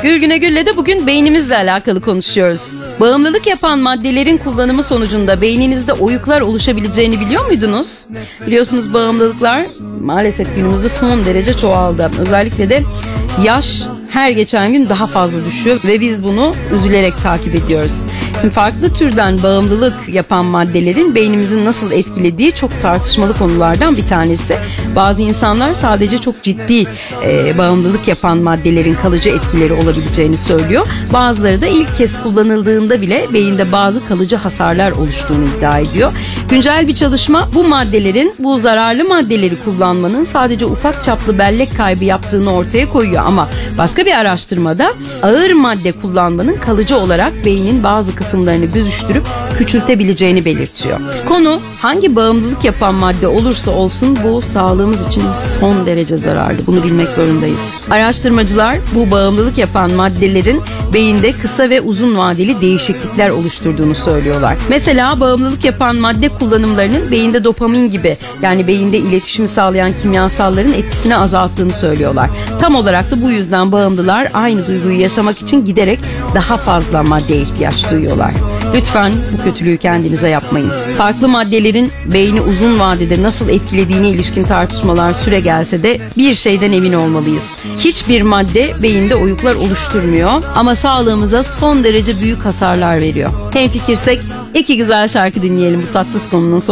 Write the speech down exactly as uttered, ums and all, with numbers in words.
Gülgüne Gül'le de bugün beynimizle alakalı konuşuyoruz. Bağımlılık yapan maddelerin kullanımı sonucunda beyninizde oyuklar oluşabileceğini biliyor muydunuz? Biliyorsunuz bağımlılıklar maalesef günümüzde son derece çoğaldı. Özellikle de yaş her geçen gün daha fazla düşüyor ve biz bunu üzülerek takip ediyoruz. Şimdi farklı türden bağımlılık yapan maddelerin beynimizin nasıl etkilediği çok tartışmalı konulardan bir tanesi. Bazı insanlar sadece çok ciddi e, bağımlılık yapan maddelerin kalıcı etkileri olabileceğini söylüyor. Bazıları da ilk kez kullanıldığında bile beyinde bazı kalıcı hasarlar oluştuğunu iddia ediyor. Güncel bir çalışma bu maddelerin, bu zararlı maddeleri kullanmanın sadece ufak çaplı bellek kaybı yaptığını ortaya koyuyor ama başka bir araştırmada ağır madde kullanmanın kalıcı olarak beynin bazı kısımlarını büzüştürüp küçültebileceğini belirtiyor. Konu hangi bağımlılık yapan madde olursa olsun bu sağlığımız için son derece zararlı. Bunu bilmek zorundayız. Araştırmacılar bu bağımlılık yapan maddelerin beyinde kısa ve uzun vadeli değişiklikler oluşturduğunu söylüyorlar. Mesela bağımlılık yapan madde kullanımlarının beyinde dopamin gibi, yani beyinde iletişimi sağlayan kimyasalların etkisini azalttığını söylüyorlar. Tam olarak da bu yüzden bağımlılar aynı duyguyu yaşamak için giderek daha fazla maddeye ihtiyaç duyuyorlar. Lütfen bu kötülüğü kendinize yapmayın. Farklı maddelerin beyni uzun vadede nasıl etkilediğine ilişkin tartışmalar süre gelse de bir şeyden emin olmalıyız. Hiçbir madde beyinde oyuklar oluşturmuyor ama sağlığımıza son derece büyük hasarlar veriyor. Hemfikirsek iki güzel şarkı dinleyelim bu tatsız konunun sonunda.